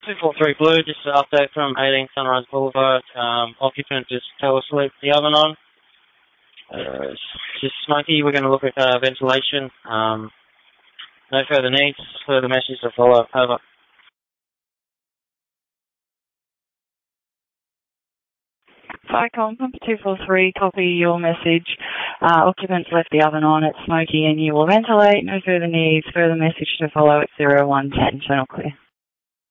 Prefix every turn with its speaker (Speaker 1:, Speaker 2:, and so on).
Speaker 1: 243 Blue, just an update from 18 Sunrise Boulevard. Occupant just fell asleep, the oven on. Just smoky. We're going to look at ventilation. No further needs. Further message to follow. Over.
Speaker 2: Vicom 243, copy your message. Occupants left the oven on, it's smoky and you will ventilate. No further needs. Further message to follow at 0110. Channel clear.